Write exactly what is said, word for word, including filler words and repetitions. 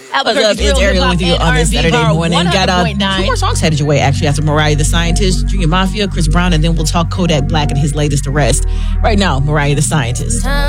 What's up? It's Ariel with you on this Saturday morning. Got uh, two more songs headed your way, actually, after Mariah the Scientist, Junior Mafia, Chris Brown, and then we'll talk Kodak Black and his latest arrest. Right now, Mariah the Scientist.